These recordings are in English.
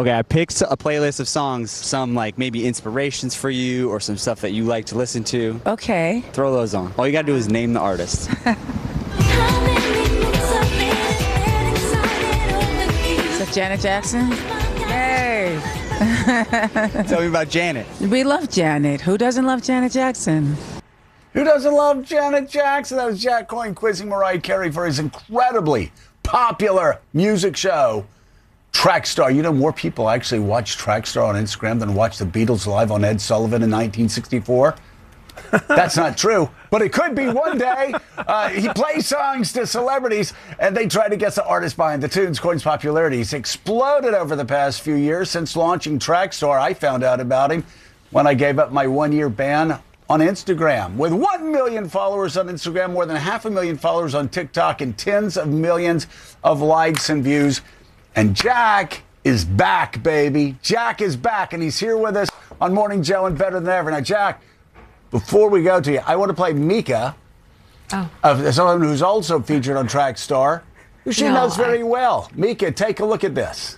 Okay, I picked a playlist of songs, some like maybe inspirations for you or some stuff that you like to listen to. Okay. Throw those on. All you gotta do is name the artist. Is that Janet Jackson? Hey. Tell me about Janet. We love Janet. Who doesn't love Janet Jackson? Who doesn't love Janet Jackson? That was Jack Coyne quizzing Mariah Carey for his incredibly popular music show, Trackstar. You know, more people actually watch Trackstar on Instagram than watch the Beatles live on Ed Sullivan in 1964. That's not true, but it could be one day. He plays songs to celebrities, and they try to guess the artist behind the tunes. Coyne's popularity has exploded over the past few years. Since launching Trackstar, I found out about him when I gave up my one-year ban on Instagram. With 1 million followers on Instagram, more than 500,000 followers on TikTok, and tens of millions of likes and views. And Jack is back, baby. Jack is back, and he's here with us on Morning Joe and Better Than Ever. Now, Jack, before we go to you, I want to play Mika, someone who's also featured on Trackstar, who she knows very well. Mika, take a look at this.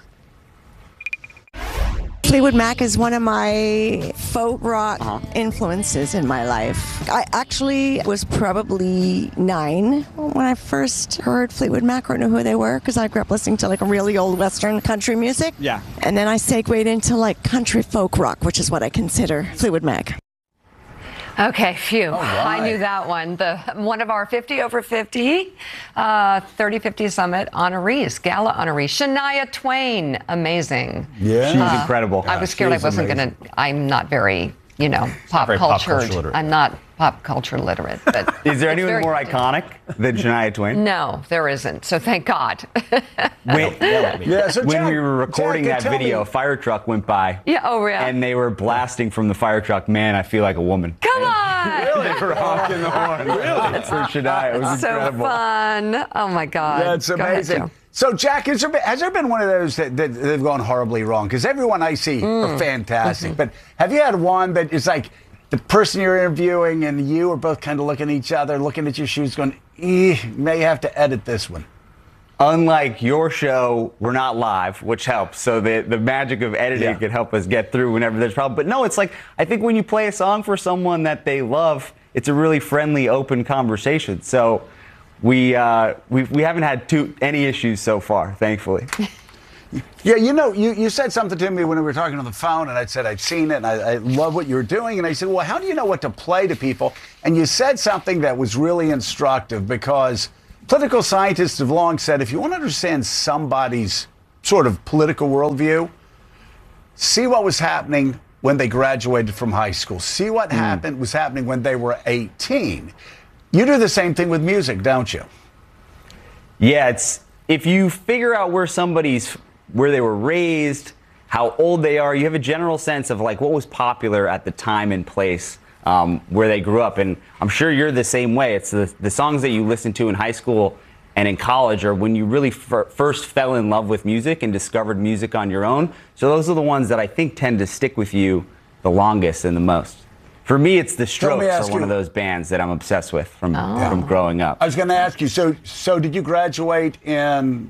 Fleetwood Mac is one of my folk rock influences in my life. I actually was probably 9 when I first heard Fleetwood Mac or knew who they were, because I grew up listening to like a really old Western country music. Yeah. And then I segued into like country folk rock, which is what I consider Fleetwood Mac. Okay, phew. right. I knew that one. One of our 50 over 50, 30-50 Summit honorees, gala honorees. Shania Twain, amazing. Yeah. She's incredible. I was scared I wasn't going to, I'm not very, pop culture literate. I'm not pop culture literate. But Is there anyone more iconic than Shania Twain? No, there isn't. So thank God. When Jack, we were recording Jack, that video, a fire truck went by. Yeah, oh, yeah. And they were blasting from the fire truck, "Man, I Feel Like a Woman." Come on. They were honking the horn. Really? For Shania. It was So incredible. fun. Oh, my God. That's Go ahead, amazing. Joe. So, Jack, has there been one of those that have gone horribly wrong? Because everyone I see are fantastic. But have you had one that is like the person you're interviewing and you are both kind of looking at each other, looking at your shoes, going, may have to edit this one? Unlike your show, we're not live, which helps. So the magic of editing can help us get through whenever there's a problem. But no, it's like, I think when you play a song for someone that they love, it's a really friendly, open conversation. So we haven't had any issues so far, thankfully. Yeah, you said something to me when we were talking on the phone, and I said I'd seen it, and I love what you were doing. And I said, well, how do you know what to play to people? And you said something that was really instructive, because political scientists have long said if you want to understand somebody's sort of political worldview, see what was happening when they graduated from high school. See what was happening when they were 18. You do the same thing with music, don't you? Yeah, if you figure out where they were raised, how old they are, you have a general sense of like what was popular at the time and place where they grew up. And I'm sure you're the same way. It's the songs that you listen to in high school and in college are when you really first fell in love with music and discovered music on your own. So those are the ones that I think tend to stick with you the longest and the most. For me, it's the Strokes are one of those bands that I'm obsessed with from growing up. I was going to ask you, so did you graduate in,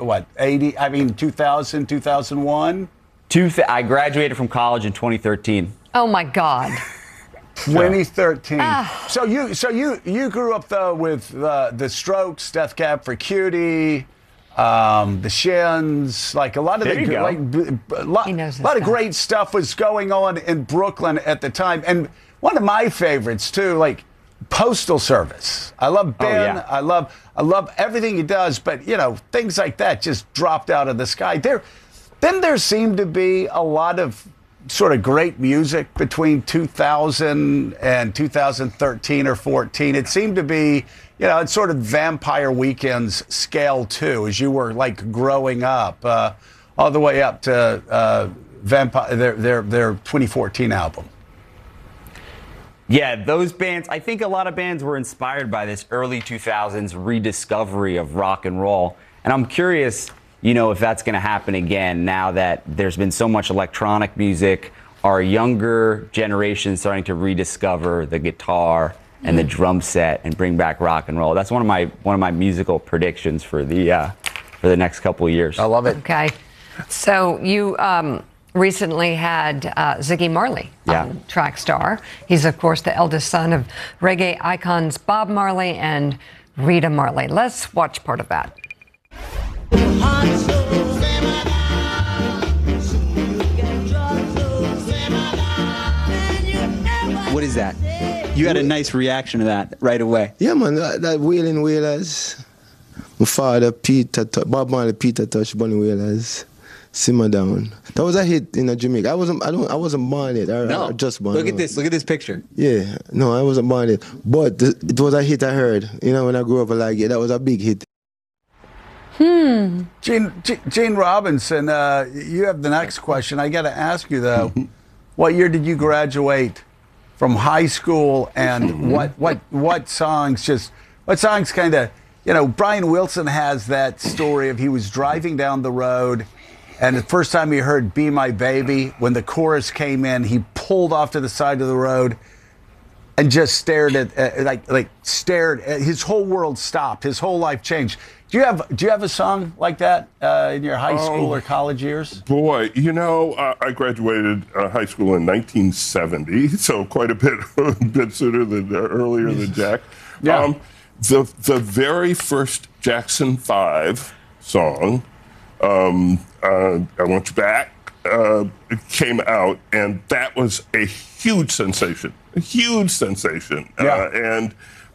2000, 2001? I graduated from college in 2013. Oh, my God. 2013. So you grew up, though, with the Strokes, Death Cab for Cutie, the Shins, like a lot of a lot of great stuff was going on in Brooklyn at the time. And one of my favorites too, like Postal Service. I love Ben. I love everything he does, but things like that just dropped out of the sky. There seemed to be a lot of sort of great music between 2000 and 2013 or 14. It seemed to be, it's sort of Vampire Weekend's scale too, as you were like growing up, all the way up to Vampire, their 2014 album. Yeah, those bands, I think a lot of bands were inspired by this early 2000s rediscovery of rock and roll. And I'm curious, if that's going to happen again now that there's been so much electronic music, our younger generation starting to rediscover the guitar and the drum set and bring back rock and roll. That's one of my musical predictions for the next couple of years. I love it. Okay. So you recently had Ziggy Marley on Trackstar. He's, of course, the eldest son of reggae icons Bob Marley and Rita Marley. Let's watch part of that. What is that? You had a nice reaction to that right away. Yeah, man, that Wailing Wailers. My father, Bob Marley, Peter Tosh, Bunny Wailers, Simmer Down. That was a hit in Jamaica. I wasn't born yet. I just born. Look at this. Look at this picture. Yeah, no, I wasn't born yet. But it was a hit I heard. You know, when I grew up, like it, that was a big hit. Gene Robinson, you have the next question. I got to ask you though, what year did you graduate from high school, and what songs kind of, you know, Brian Wilson has that story of he was driving down the road, and the first time he heard "Be My Baby," when the chorus came in, he pulled off to the side of the road and just stared at stared. His whole world stopped. His whole life changed. Do you have a song like that in your high school or college years? Boy, you know, I graduated high school in 1970, so quite a bit sooner than earlier than Jack. Yeah. The very first Jackson 5 song, "I Want You Back," came out, and that was a huge sensation. A huge sensation. Yeah. And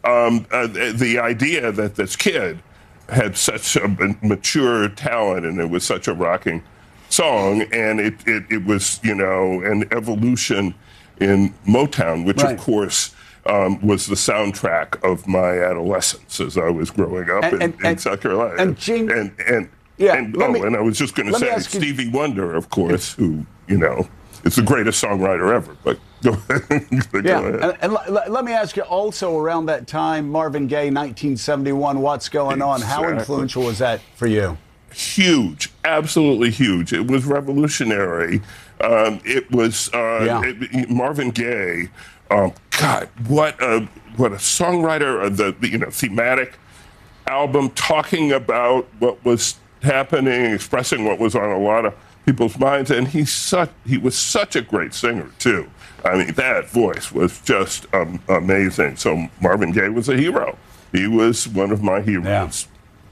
the idea that this kid had such a mature talent, and it was such a rocking song, and it was, you know, an evolution in Motown, which of course was the soundtrack of my adolescence as I was growing up in South Carolina. And Gene, and I was just going to say Stevie Wonder, of course, who, you know, is the greatest songwriter ever. But go ahead. And let me ask you also, around that time, Marvin Gaye, 1971, What's Going On? How influential was that for you? Huge, absolutely huge. It was revolutionary. It was Marvin Gaye. God, what a songwriter! The thematic album, talking about what was happening, expressing what was on a lot of people's minds, and he was such a great singer too. I mean, that voice was just amazing. So Marvin Gaye was a hero. He was one of my heroes.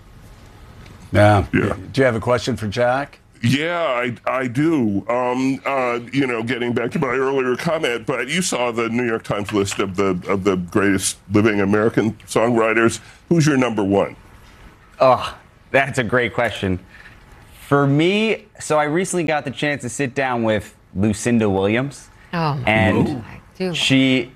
Yeah. Do you have a question for Jack? Yeah, I do. You know, getting back to my earlier comment, but you saw the New York Times list of the greatest living American songwriters. Who's your number one? Oh, that's a great question. For me, so I recently got the chance to sit down with Lucinda Williams. Oh, and she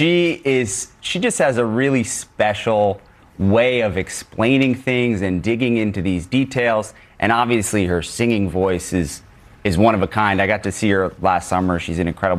just has a really special way of explaining things and digging into these details. And obviously her singing voice is one of a kind. I got to see her last summer. She's an incredible